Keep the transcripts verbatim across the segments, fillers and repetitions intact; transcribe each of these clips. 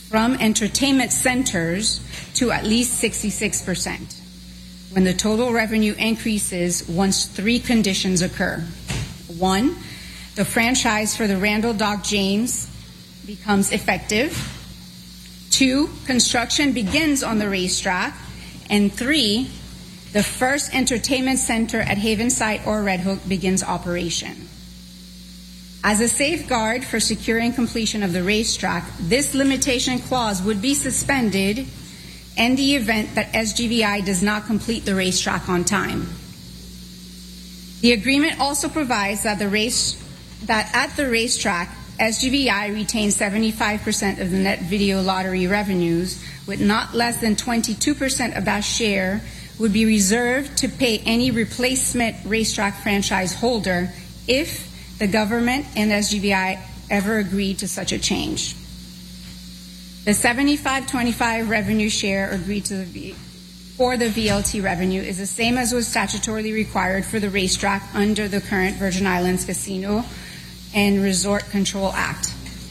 from entertainment centers to at least sixty-six percent, when the total revenue increases once three conditions occur. One, the franchise for the Randall Dock James becomes effective. Two, construction begins on the racetrack. And three, the first entertainment center at Havenside or Red Hook begins operation. As a safeguard for securing completion of the racetrack, this limitation clause would be suspended in the event that S G V I does not complete the racetrack on time. The agreement also provides that the race that at the racetrack, S G V I retains seventy-five percent of the net video lottery revenues, with not less than twenty-two percent of that share would be reserved to pay any replacement racetrack franchise holder if the government and S G V I ever agreed to such a change. The seventy-five twenty-five revenue share agreed to the v- for the V L T revenue is the same as was statutorily required for the racetrack under the current Virgin Islands Casino and Resort Control Act,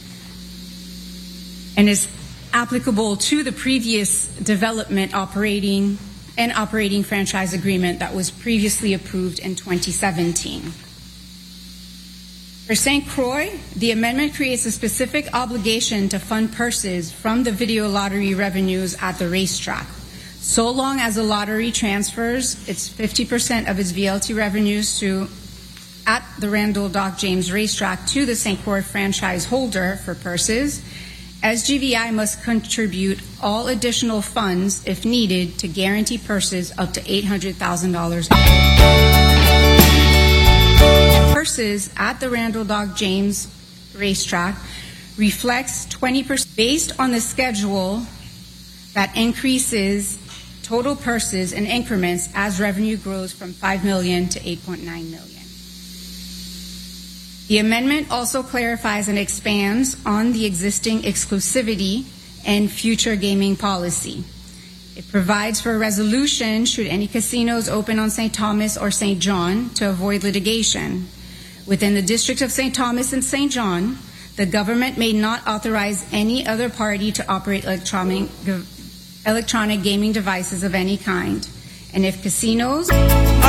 and is applicable to the previous development operating and operating franchise agreement that was previously approved in twenty seventeen. For Saint Croix, the amendment creates a specific obligation to fund purses from the video lottery revenues at the racetrack, so long as the lottery transfers its fifty percent of its V L T revenues to at the Randall Dock James racetrack to the Saint Croix franchise holder for purses. S G V I must contribute all additional funds, if needed, to guarantee purses up to eight hundred thousand dollars. Purses at the Randall Dock James racetrack reflects twenty percent based on the schedule that increases total purses in increments as revenue grows from five million dollars to eight point nine million dollars. The amendment also clarifies and expands on the existing exclusivity and future gaming policy. It provides for a resolution should any casinos open on Saint Thomas or Saint John to avoid litigation. Within the District of Saint Thomas and Saint John, the government may not authorize any other party to operate electronic, electronic gaming devices of any kind. And if casinos